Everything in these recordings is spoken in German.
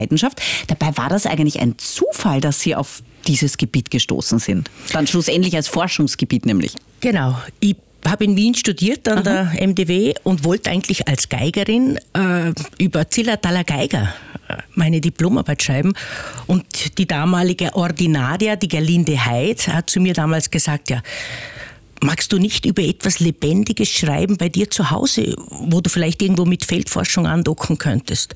Leidenschaft. Dabei war das eigentlich ein Zufall, dass Sie auf dieses Gebiet gestoßen sind. Dann schlussendlich als Forschungsgebiet nämlich. Genau. Ich habe in Wien studiert an der MDW und wollte eigentlich als Geigerin über Zillertaler Geiger meine Diplomarbeit schreiben. Und die damalige Ordinaria, die Gerlinde Heid, hat zu mir damals gesagt, ja, magst du nicht über etwas Lebendiges schreiben bei dir zu Hause, wo du vielleicht irgendwo mit Feldforschung andocken könntest?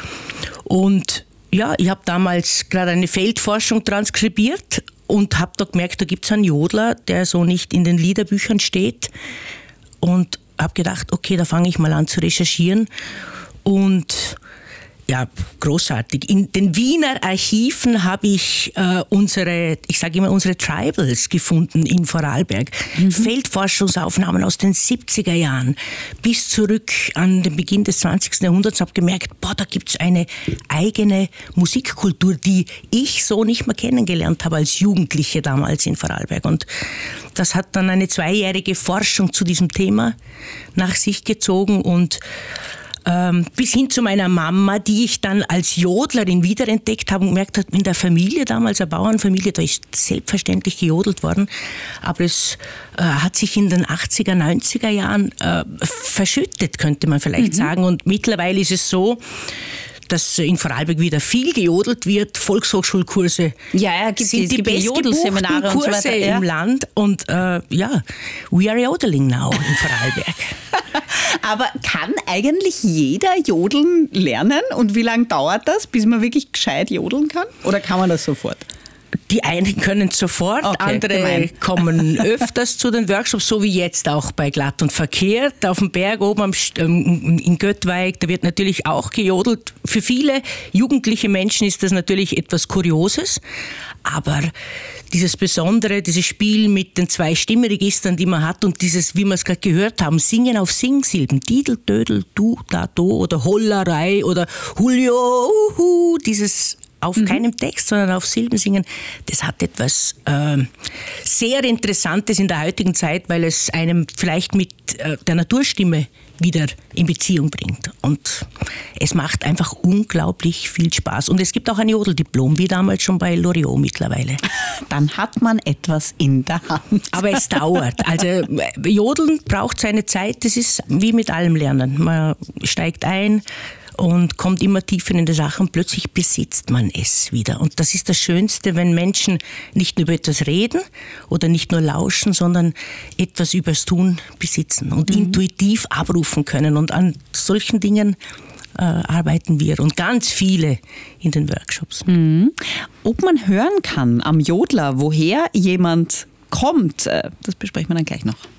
Und ja, ich habe damals gerade eine Feldforschung transkribiert und habe da gemerkt, da gibt es einen Jodler, der so nicht in den Liederbüchern steht. Und habe gedacht, okay, da fange ich mal an zu recherchieren. Und ja, großartig. In den Wiener Archiven habe ich unsere Tribals gefunden in Vorarlberg. Feldforschungsaufnahmen aus den 70er Jahren bis zurück an den Beginn des 20. Jahrhunderts. Habe gemerkt, da gibt es eine eigene Musikkultur, die ich so nicht mehr kennengelernt habe als Jugendliche damals in Vorarlberg. Und das hat dann eine 2-jährige Forschung zu diesem Thema nach sich gezogen und bis hin zu meiner Mama, die ich dann als Jodlerin wiederentdeckt habe und gemerkt habe, in der Familie damals, eine Bauernfamilie, da ist selbstverständlich gejodelt worden, aber es hat sich in den 80er, 90er Jahren verschüttet, könnte man vielleicht sagen, und mittlerweile ist es so, dass in Vorarlberg wieder viel gejodelt wird, Volkshochschulkurse sind die bestgebuchten Kurse im Land und we are jodeling now in Vorarlberg. Aber kann eigentlich jeder jodeln lernen und wie lange dauert das, bis man wirklich gescheit jodeln kann? Oder kann man das sofort? Die einen können sofort, andere kommen öfters zu den Workshops, so wie jetzt auch bei Glatt und Verkehrt auf dem Berg oben in Göttweig. Da wird natürlich auch gejodelt. Für viele jugendliche Menschen ist das natürlich etwas Kurioses, aber dieses Besondere, dieses Spiel mit den 2 Stimmregistern, die man hat und dieses, wie wir es gerade gehört haben, Singen auf Singsilben, Didel, Dödel, Du, Da, Do oder Hollerei oder Julio, dieses auf keinem Text, sondern auf Silben singen, das hat etwas sehr Interessantes in der heutigen Zeit, weil es einem vielleicht mit der Naturstimme wieder in Beziehung bringt. Und es macht einfach unglaublich viel Spaß. Und es gibt auch ein Jodeldiplom, wie damals schon bei Loriot mittlerweile. Dann hat man etwas in der Hand. Aber es dauert. Also Jodeln braucht seine Zeit. Das ist wie mit allem Lernen. Man steigt ein und kommt immer tiefer in die Sache und plötzlich besitzt man es wieder. Und das ist das Schönste, wenn Menschen nicht nur über etwas reden oder nicht nur lauschen, sondern etwas übers Tun besitzen und intuitiv abrufen können. Und an solchen Dingen arbeiten wir und ganz viele in den Workshops. Ob man hören kann am Jodler, woher jemand kommt, das besprechen wir dann gleich noch.